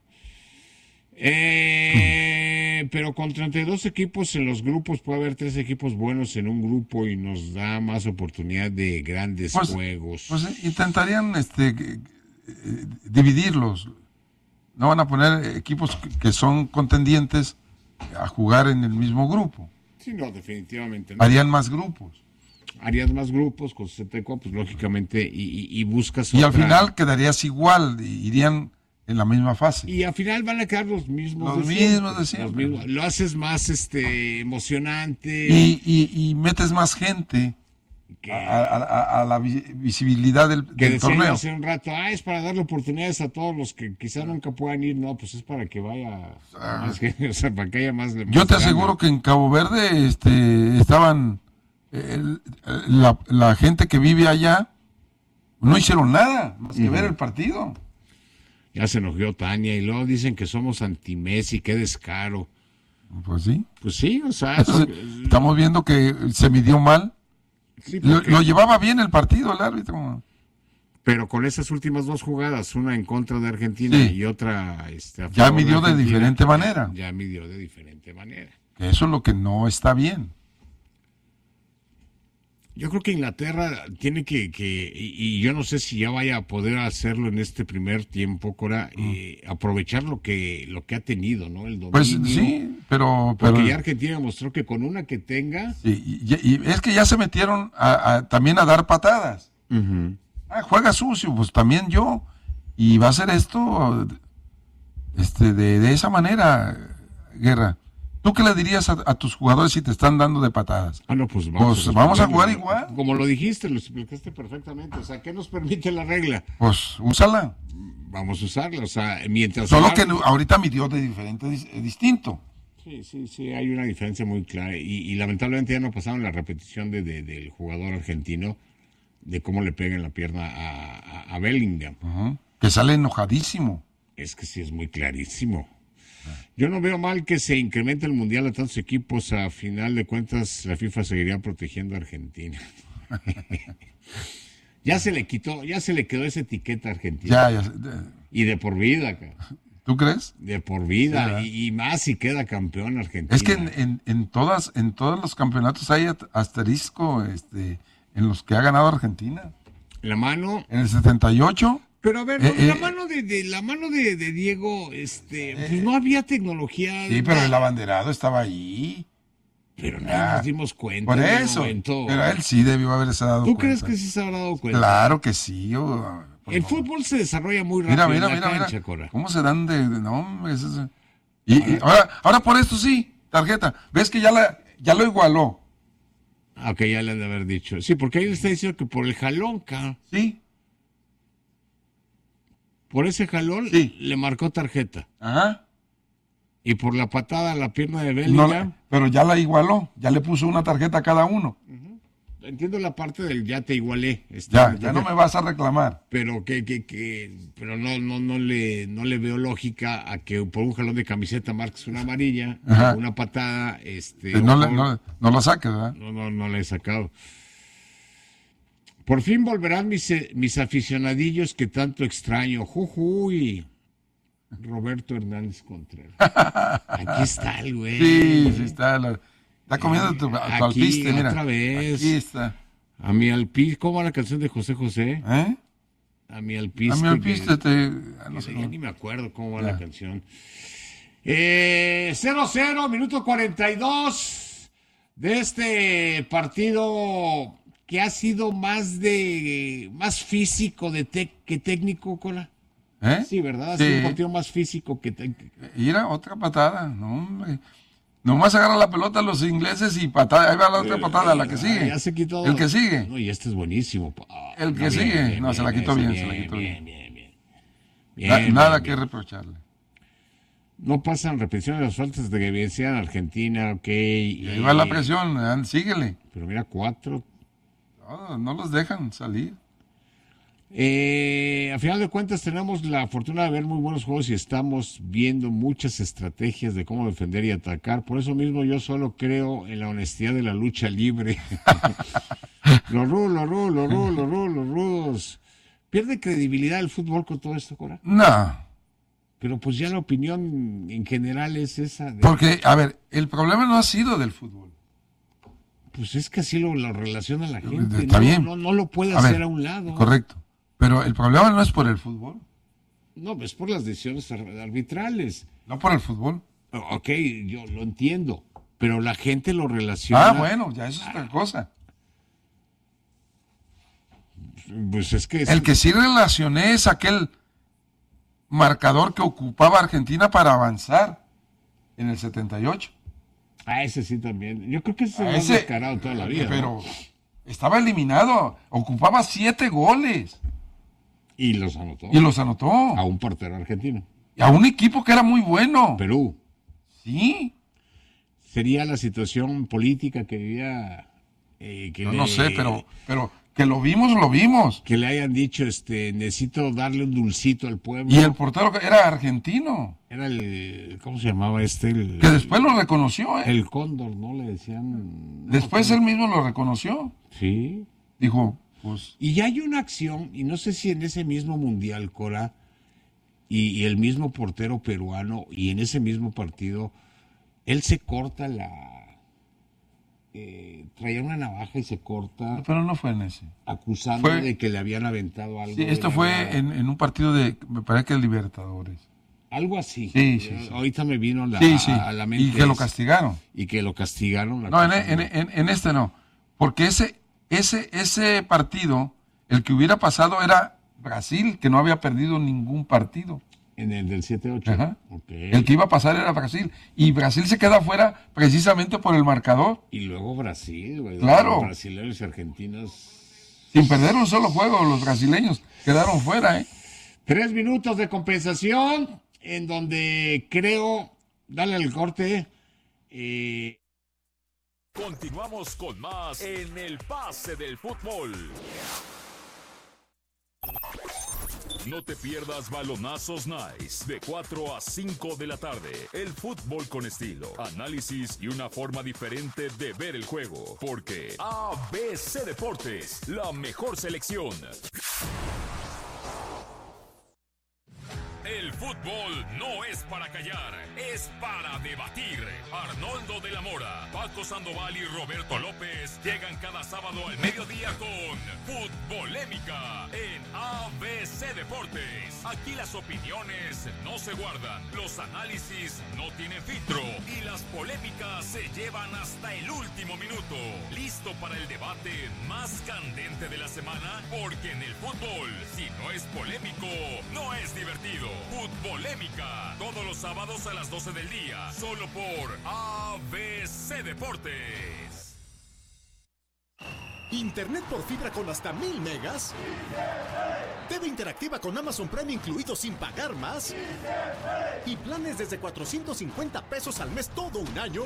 Eh, pero con treinta y dos equipos en los grupos puede haber tres equipos buenos en un grupo y nos da más oportunidad de grandes
pues,
juegos.
Pues intentarían este, eh, dividirlos. No van a poner equipos que son contendientes a jugar en el mismo grupo.
Sí, no, definitivamente no.
Harían más grupos.
harías más grupos con sesenta y cuatro, pues lógicamente, y, y, y buscas
Y
otra...
al final quedarías igual, irían en la misma fase.
Y al final van a quedar los mismos
Los
de
mismos de
siempre,
siempre.
los mismos. Lo haces más este emocionante.
Y, y, y metes más gente
que,
a, a, a, a la visibilidad del,
que
del torneo.
hace un rato, ah, es para darle oportunidades a todos los que quizá nunca puedan ir. No, pues es para que vaya
Ah.
más que, o sea, para que haya más.
Yo
más
te
gana.
aseguro que en Cabo Verde este, estaban el- la, la gente que vive allá, no hicieron nada más que
Ujú.
ver el partido.
Ya se enojó Tania y luego dicen que somos anti-Messi, qué descaro.
Pues sí.
Pues sí, o sea,
Entonces,
son-
estamos viendo que se midió mal.
sí,
Lo,
porque-
lo llevaba bien el partido el árbitro.
pero con esas últimas dos jugadas, una en contra de Argentina
Sí.
y otra este, a
Ya
favor
midió de
Argentina,
diferente manera.
Ya midió de diferente manera.
Que eso es lo que no está bien.
Yo creo que Inglaterra tiene que, que y, y yo no sé si ya vaya a poder hacerlo en este primer tiempo, Cora, eh, aprovechar lo que lo que ha tenido, ¿no? El dominio.
Pues sí, pero...
Porque
pero
ya Argentina mostró que con una que tenga...
sí, y, y es que ya se metieron a- a- también a dar patadas.
Ujú.
Ah, juega sucio, pues también yo. Y va a ser esto este, de, de esa manera, Guerra. ¿Tú qué le dirías a, a tus jugadores si te están dando de patadas?
Ah, no, pues
Pues
a
vamos a
responderlo.
jugar igual.
Como lo dijiste, lo explicaste perfectamente. O sea, ¿qué nos permite la regla?
Pues úsala.
Vamos a usarla. O sea, mientras...
Solo
haga-
que no- ahorita midió de diferente, dis- eh, distinto.
Sí, sí, sí, hay una diferencia muy clara. Y, y lamentablemente ya no pasaron la repetición de, de- del jugador argentino de cómo le pega en la pierna a, a, a Bellingham.
Ujú. Que sale enojadísimo.
Es que sí es muy clarísimo. Yo no veo mal que se incremente el mundial a tantos equipos. A final de cuentas, la FIFA seguiría protegiendo a Argentina. Ya se le quitó, ya se le quedó esa etiqueta a Argentina.
Ya, ya. de-
Y de por vida, cara.
¿Tú crees?
De por vida.
Sí, ¿verdad?
y, y más si queda campeón Argentina.
Es que en, en, en todas, en todos los campeonatos hay at- asterisco este, en los que ha ganado Argentina.
La mano.
En el setenta y ocho.
Pero a ver,
Eh,
la
eh,
mano de, de- la mano de, de Diego, este, pues no había tecnología.
Sí, pero el abanderado estaba ahí.
Pero no
Ah,
nos dimos cuenta.
Por
en el
eso.
momento.
Pero él sí debió haberse dado
¿Tú
cuenta.
crees que sí se habrá dado cuenta?
Claro que sí. oh, por
El
favor.
fútbol se desarrolla muy rápido
Mira, mira,
en la
mira, mira.
cancha, Cora.
¿Cómo se dan de, de- no, hombre, eso es- y, y ahora, ahora por esto sí, tarjeta. ¿Ves que ya la, ya lo igualó?
Ah, ok, ya le han de haber dicho. Sí, porque ahí le está diciendo que por el jalón, ca.
Sí.
Por ese jalón
Sí.
le marcó tarjeta.
Ajá.
Y por la patada a la pierna de
No,
Bellingham.
pero ya la igualó. Ya le puso una tarjeta a cada uno.
Entiendo la parte del ya te igualé. este,
Ya, ya no me vas a reclamar.
Pero que, que, que, pero no, no, no le, no le veo lógica a que por un jalón de camiseta marques una amarilla,
Ajá.
una patada, este.
Eh, no, le-
ojo,
no, no lo saques, ¿verdad?
no, no, no la he sacado. Por fin volverán mis, eh, mis aficionadillos que tanto extraño. Jujuy. Roberto Hernández Contreras. Aquí está el güey.
Sí, sí, está. la- está comiendo tu, tu
Aquí,
alpiste, mira.
otra vez.
Aquí está.
A mi alpiste. ¿Cómo va la canción de José José?
¿Eh?
A mi alpiste.
A mi alpiste
que-
te... ah, no
Ya,
sé
ya
cómo.
ni me acuerdo cómo va
Ya.
la canción. Eh, cero cero, minuto cuarenta y dos de este partido que ha sido más de más físico de tec- que técnico, Cola.
¿Eh?
Sí, ¿verdad? Ha
Sí.
sido un partido más físico que técnico.
Mira, otra patada. No, hombre. Nomás agarra la pelota los ingleses y patada. Ahí va la otra patada, la que sigue.
Ya se quitó.
El que sigue.
No, y este es buenísimo. Ah,
El que
no,
sigue.
bien,
No,
bien,
se la
bien,
quitó bien,
bien,
se la quitó bien.
bien, bien,
Na-
bien,
nada
bien,
que
bien.
reprocharle.
No pasan repeticiones de las faltas de que vencían a Argentina, ok.
Y ahí va la presión, ah, síguele.
Pero mira, cuatro.
No, no los dejan salir.
Eh, a final de cuentas tenemos la fortuna de ver muy buenos juegos y estamos viendo muchas estrategias de cómo defender y atacar. Por eso mismo yo solo creo en la honestidad de la lucha libre. Los rudos, los rudos, los rudos, los rudos, los rudos. ¿Pierde credibilidad el fútbol con todo esto, Cora?
No,
Pero pues ya la opinión en general es esa. De,
porque, a ver, el problema no ha sido del fútbol.
Pues es que así lo, lo relaciona la gente.
Está
no,
bien.
No, no lo puede
A
hacer
ver,
a un lado.
Correcto. Pero el problema no es por el fútbol.
No, es por las decisiones ar- arbitrales.
No por el fútbol.
Ok, yo lo entiendo, pero la gente lo relaciona.
Ah, bueno, ya eso es otra cosa.
Pues es que... Es
el que sí relacioné es aquel marcador que ocupaba Argentina para avanzar en el setenta y ocho.
Ah, ese sí también. Yo creo que ese se
ese,
ha descarado toda la vida.
Pero
¿no?
estaba eliminado, ocupaba siete goles.
Y los anotó.
Y los anotó.
A un portero argentino.
Y a un equipo que era muy bueno.
Perú.
Sí.
Sería la situación política que vivía... Eh, que
no,
le,
no sé, pero, pero que lo vimos, lo vimos.
Que le hayan dicho, este, necesito darle un dulcito al pueblo.
Y el portero era argentino.
Era el, ¿cómo se llamaba este? El,
que después lo reconoció, ¿eh?
El Cóndor, ¿no? Le decían...
Después
no,
él mismo lo reconoció.
Sí.
Dijo, pues...
Y ya hay una acción, y no sé si en ese mismo Mundial, Cora, y, y el mismo portero peruano, y en ese mismo partido, él se corta la... Eh, traía una navaja y se corta.
Pero no fue en ese.
Acusando
fue,
de que le habían aventado algo.
Sí, esto fue en, en un partido de, me parece que el Libertadores.
Algo así.
Sí, sí, sí.
Ahorita me vino la,
sí, sí.
a la mente.
Y que lo castigaron.
Y que lo castigaron.
No, en, en, en, en este no. Porque ese, ese, ese partido, el que hubiera pasado era Brasil, que no había perdido ningún partido.
En el del siete ocho.
Ajá. Okay. El que iba a pasar era Brasil. Y Brasil se queda fuera precisamente por el marcador.
Y luego Brasil, güey.
Claro.
Los brasileños y argentinos.
Sin perder un solo juego, los brasileños quedaron fuera, ¿eh?
Tres minutos de compensación, en donde creo, dale al corte. Eh...
Continuamos con más en el pase del fútbol. No te pierdas Balonazos Nice de cuatro a cinco de la tarde. El fútbol con estilo, análisis y una forma diferente de ver el juego. Porque A B C Deportes, la mejor selección. El fútbol no es para callar, es para debatir. Arnoldo de la Mora, Paco Sandoval y Roberto López llegan cada sábado al mediodía con Futbolémica en A B C Deportes. Aquí las opiniones no se guardan, los análisis no tienen filtro y las polémicas se llevan hasta el último minuto. ¿Listo para el debate más candente de la semana? Porque en el fútbol, si no es polémico, no es divertido. Futbolémica, todos los sábados a las doce del día, solo por A B C Deportes.
Internet por fibra con hasta mil megas. T V interactiva con Amazon Prime incluido sin pagar más. Y planes desde cuatrocientos cincuenta pesos al mes todo un año.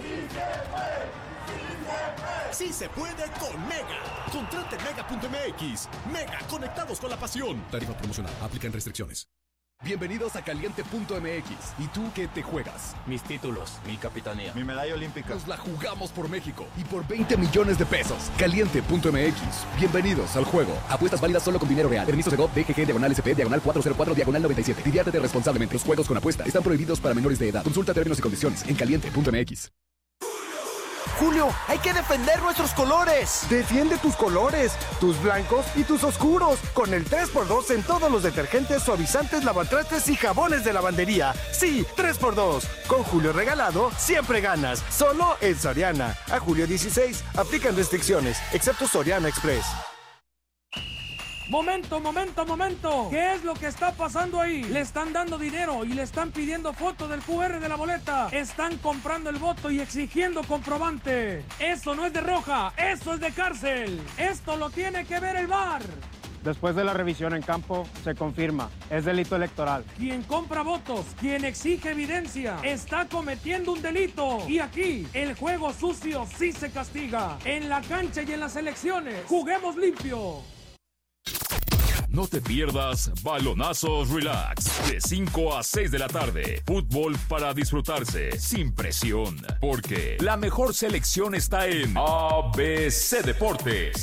Sí se puede con Mega. Contrate mega punto m x. Mega, conectados con la pasión. Tarifa promocional, aplican restricciones. Bienvenidos a Caliente punto m x. ¿Y tú qué te juegas?
Mis títulos, mi capitanía,
mi medalla olímpica.
Nos la jugamos por México y por veinte millones de pesos. Caliente punto m x. Bienvenidos al juego. Apuestas válidas solo con dinero real. Permiso de G O V, D G G, diagonal S P, diagonal cuatrocientos cuatro, diagonal noventa y siete. Diviértete responsablemente. Los juegos con apuesta están prohibidos para menores de edad. Consulta términos y condiciones en Caliente punto m x.
Julio, hay que defender nuestros colores.
Defiende tus colores, tus blancos y tus oscuros, con el tres por dos en todos los detergentes, suavizantes, lavatrastes y jabones de lavandería. Sí, tres por dos. Con Julio regalado, siempre ganas. Solo en Soriana. A julio dieciséis, aplican restricciones, excepto Soriana Express.
Momento, momento, momento. ¿Qué es lo que está pasando ahí? Le están dando dinero y le están pidiendo foto del Q R de la boleta. Están comprando el voto y exigiendo comprobante. Eso no es de roja, eso es de cárcel. Esto lo tiene que ver el V A R.
Después de la revisión en campo, se confirma, es delito electoral.
Quien compra votos, quien exige evidencia, está cometiendo un delito. Y aquí, el juego sucio sí se castiga. En la cancha y en las elecciones, juguemos limpio.
No te pierdas Balonazos Relax de cinco a seis de la tarde. Fútbol para disfrutarse sin presión, porque la mejor selección está en A B C Deportes.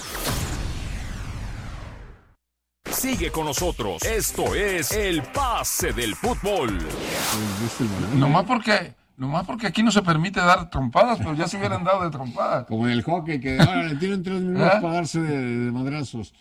Sigue con nosotros. Esto es el pase del fútbol.
Nomás porque, nomás porque aquí no se permite dar trompadas, pero ya se hubieran dado de trompadas.
Como en el hockey, que ahora le tienen tres minutos ¿Eh? para darse de, de madrazos.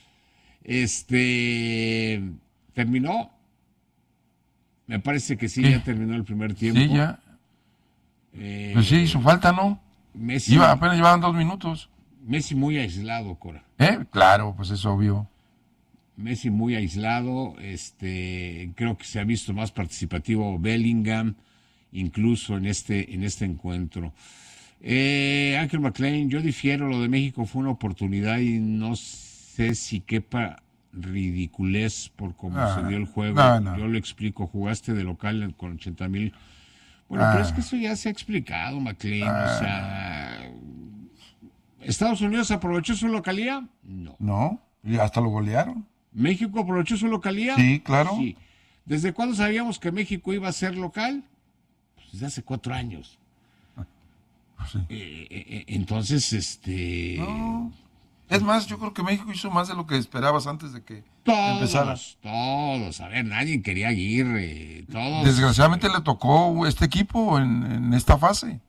Este terminó, me parece que sí, sí, ya terminó el primer tiempo.
Sí, ya. Eh, pues sí, hizo falta, ¿no?
Messi,
Iba, apenas llevaban dos minutos.
Messi muy aislado, Cora.
¿Eh? Claro, pues es obvio.
Messi muy aislado, este, creo que se ha visto más participativo Bellingham, incluso en este, en este encuentro. Eh, Ángel McLean, yo difiero, lo de México fue una oportunidad y no sé si quepa ridiculez por cómo
Ah,
se dio el juego.
no, no.
Yo lo explico, jugaste de local con ochenta mil. Bueno,
Ah.
pero es que eso ya se ha explicado, McLean,
Ah.
o sea... ¿Estados Unidos aprovechó su localía? No.
No, y hasta lo golearon.
¿México aprovechó su localía?
Sí, claro.
Sí. ¿Desde cuándo sabíamos que México iba a ser local? Pues desde hace cuatro años.
Pues sí.
Eh, eh, eh, entonces, este...
No. Es más, yo creo que México hizo más de lo que esperabas antes de que empezara.
Todos, todos. A ver, nadie quería a Aguirre. Todos.
Desgraciadamente le tocó este equipo en, en esta fase.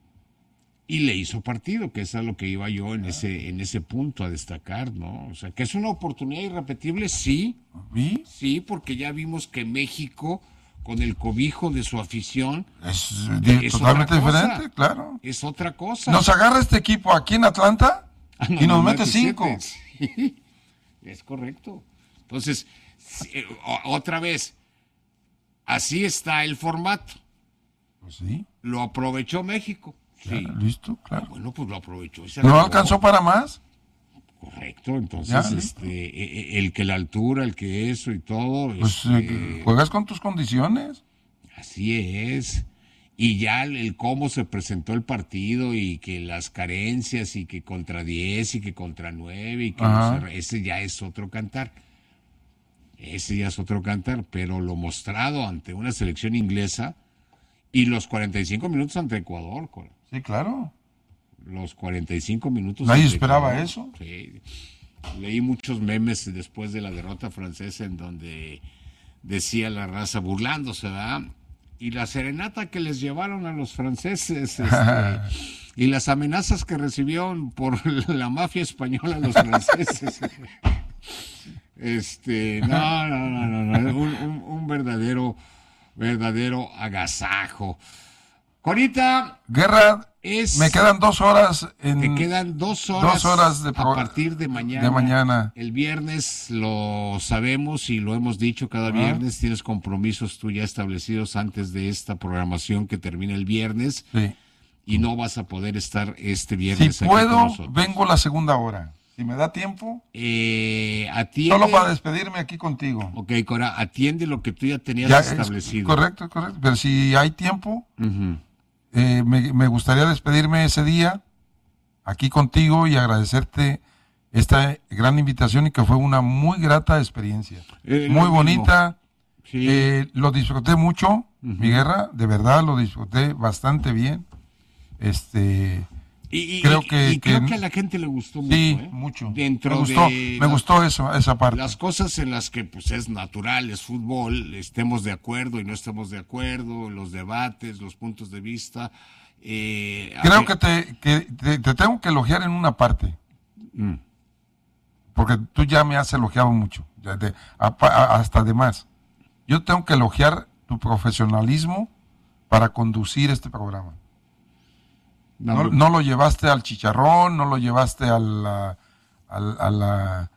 Y le hizo partido, que eso es lo que iba yo en ese en ese punto a destacar, ¿no? O sea, que es una oportunidad irrepetible, sí.
¿Sí?
Sí, porque ya vimos que México, con el cobijo de su afición,
Es,
es
totalmente
otra cosa.
diferente, claro.
Es otra cosa.
Nos agarra este equipo aquí en Atlanta
Ah,
y nos mete cinco.
Sí, es correcto. Entonces, sí, eh, o- otra vez, así está el formato.
Pues sí.
Lo aprovechó México. Sí.
Claro, listo, claro.
Ah, bueno, pues lo aprovechó. y se
¿No
acabó.
alcanzó para más?
Correcto, entonces,
Ya,
este, eh, eh, el que la altura, el que eso y todo,
Pues
este,
eh, juegas con tus condiciones.
así es. Y ya el, el cómo se presentó el partido y que las carencias y que contra diez y que contra nueve y que
Ajá.
no se- ese ya es otro cantar. Ese ya es otro cantar, pero lo mostrado ante una selección inglesa y los cuarenta y cinco minutos ante Ecuador, Cora.
Sí, claro.
Los cuarenta y cinco minutos.
Nadie
ante
esperaba
Ecuador.
eso.
Sí. Leí muchos memes después de la derrota francesa en donde decía la raza burlándose, ¿verdad? Y la serenata que les llevaron a los franceses, este, y las amenazas que recibieron por la mafia española los franceses. Este, no, no, no, no, no, un, un, un verdadero, verdadero agasajo. Corita,
Guerra,
es,
me quedan dos horas. En,
te quedan dos horas,
dos horas de pro-
a partir de mañana.
de mañana.
El viernes lo sabemos y lo hemos dicho cada
Ajá.
viernes. Tienes compromisos tú ya establecidos antes de esta programación que termina el viernes.
Sí.
Y no vas a poder estar este viernes
Si
aquí con
puedo,
nosotros.
vengo la segunda hora. Si me da tiempo,
Eh, atiende,
solo para despedirme aquí contigo.
Ok, Cora, atiende lo que tú ya tenías
Ya es
establecido.
correcto, correcto. Pero si hay tiempo,
Ujú.
eh, me, me gustaría despedirme ese día aquí contigo y agradecerte esta gran invitación y que fue una muy grata experiencia.
Eh,
muy
lo
bonita.
Sí.
Eh, lo disfruté mucho,
Ujú.
mi guerra, de verdad lo disfruté bastante bien. Este,
Y, y-
creo
y-
que,
y creo
que-
que a la gente le gustó mucho.
sí,
¿eh?
mucho.
Dentro
me gustó,
de
me
la-
gustó eso, esa parte.
Las cosas en las que pues es natural, es fútbol, estemos de acuerdo y no estemos de acuerdo, los debates, los puntos de vista. eh, a
Creo
ver-
que, te, que te, te tengo que elogiar en una parte,
Mm.
porque tú ya me has elogiado mucho, ya de- a- a- hasta de más. Yo tengo que elogiar tu profesionalismo para conducir este programa. No,
No,
no lo llevaste al chicharrón, no lo llevaste al, a- al, a la-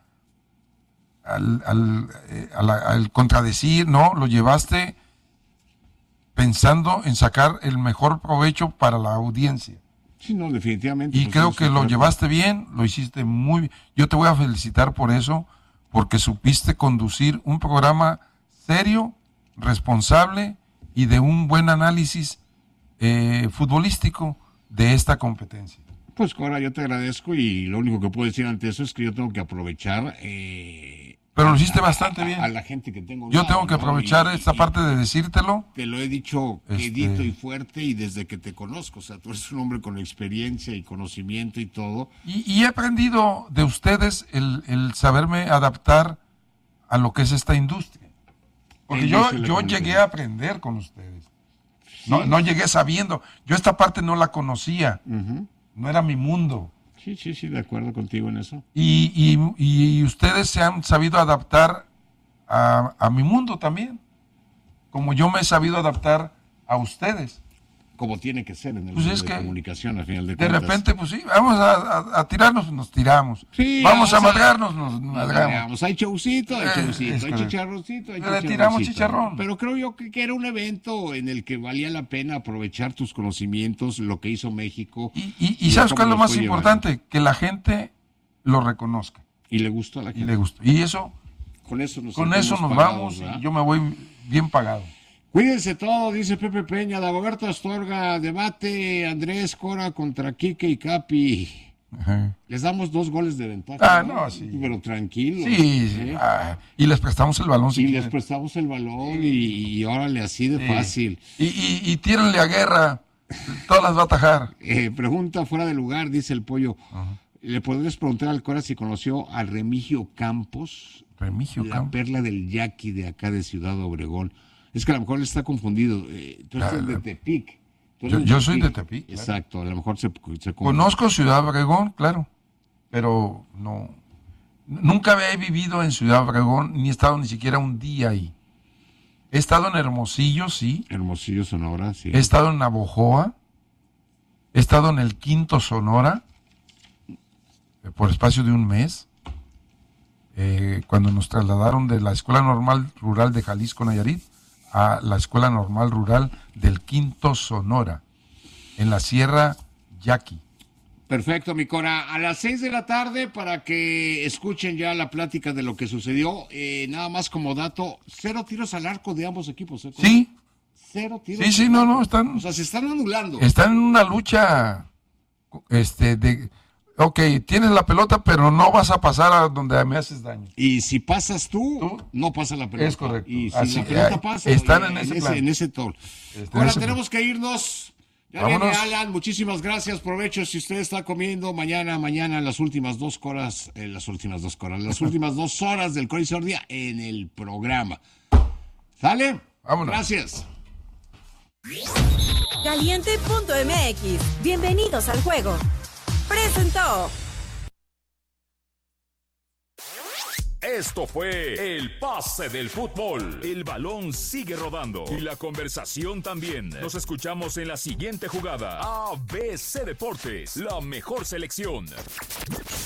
al, al, eh, a la- al contradecir, no, lo llevaste pensando en sacar el mejor provecho para la audiencia.
Sí, no, definitivamente.
Y
pues,
creo
eso
que
se
lo
trata.
llevaste bien, lo hiciste muy bien. Yo te voy a felicitar por eso, porque supiste conducir un programa serio, responsable y de un buen análisis eh, futbolístico de esta competencia.
Pues Cora, yo te agradezco y lo único que puedo decir ante eso es que yo tengo que aprovechar. eh,
Pero lo hiciste
a-
bastante
a-
bien.
A la gente que tengo. a un
Yo
lado,
tengo que
¿no?
aprovechar
Y-
esta
y-
parte de decírtelo.
Te lo he dicho
Este-
quedito y fuerte y desde que te conozco. O sea, tú eres un hombre con experiencia y conocimiento y todo.
Y, y he aprendido de ustedes el, el saberme adaptar a lo que es esta industria. Porque
La
yo,
industria de la
yo
comunicación.
llegué a aprender con ustedes. No, no llegué sabiendo. Yo esta parte no la conocía.
Ujú.
No era mi mundo.
Sí, sí, sí, de acuerdo contigo en eso.
Y, y- y ustedes se han sabido adaptar a, a mi mundo también. Como yo me he sabido adaptar a ustedes.
como tiene que ser en el
pues
mundo
es
de
que
comunicación, al final de
De
cuentas.
repente, pues sí, vamos a, a, a tirarnos, nos tiramos.
Sí,
vamos a
o sea,
madrearnos, nos madreamos.
Hay chaucito, hay
Eh,
chaucito,
es
hay
correcto.
chicharroncito, hay
Le
chicharroncito.
tiramos chicharrón.
Pero creo yo que, que era un evento en el que valía la pena aprovechar tus conocimientos, lo que hizo México.
Y, y, y ¿sabes
cómo
cuál es lo
nos
más
fue
importante?
llevando.
Que la gente lo reconozca.
Y le gustó a la
Y
gente.
le gustó. Y eso,
Con eso nos,
con eso
sentimos
nos
pagados,
vamos
¿verdad?
y yo me voy bien pagado.
Cuídense todo, dice Pepe Peña. Dagoberto Astorga, debate Andrés Cora contra Quique y Capi.
Ajá.
Les damos dos goles de ventaja.
Ah, no, sí.
Pero tranquilo.
Sí, sí. Ah, y les prestamos el balón. Si
y
quieren.
les prestamos el balón y, y órale, así de
Sí.
fácil.
Y, y, y tírenle a guerra. Todas las va a atajar.
Eh, pregunta fuera de lugar, dice el Pollo. Ajá. ¿Le podrías preguntar al Cora si conoció al Remigio Campos?
Remigio
la
Campos.
perla del yaqui de acá de Ciudad Obregón. Es que a lo mejor le está confundido. Eh, tú eres
Ah,
de Tepic. Tú
Yo,
eres
yo soy de Tepic. Claro.
Exacto, a lo mejor se, se
Conozco Ciudad Obregón, claro, pero no. Nunca he vivido en Ciudad Obregón, ni he estado ni siquiera un día ahí. He estado en Hermosillo, sí.
Hermosillo, Sonora, sí.
He estado en Navojoa. He estado en el Quinto Sonora, eh, por espacio de un mes. Eh, cuando nos trasladaron de la Escuela Normal Rural de Jalisco, Nayarit, a la Escuela Normal Rural del Quinto Sonora, en la Sierra Yaqui.
Perfecto, mi Cora. A las seis de la tarde, para que escuchen ya la plática de lo que sucedió, eh, nada más como dato, cero tiros al arco de ambos equipos. ¿eh?
Sí.
Cero tiros.
Sí, sí, no, no, están...
O sea, se están anulando.
Están en una lucha, este, de... Ok, tienes la pelota, pero no vas a pasar a donde me haces daño.
Y si pasas tú, ¿Tú? no pasa la pelota.
Es correcto.
Y si
Así
la
que
pelota
hay,
pasa,
están
oye,
en ese
en
plan.
ese, en ese tol.
Está
Ahora
ese
tenemos plan. que irnos. Ya
Vámonos.
viene Alan, muchísimas gracias, provecho si usted está comiendo mañana, mañana las últimas dos horas, eh, las últimas dos horas, las últimas dos horas del Cora y Sordia en el programa. ¿Sale?
Vámonos.
Gracias.
Caliente punto M X, bienvenidos al juego. Presentó.
Esto fue el pase del fútbol. El balón sigue rodando y la conversación también. Nos escuchamos en la siguiente jugada. A B C Deportes, la mejor selección.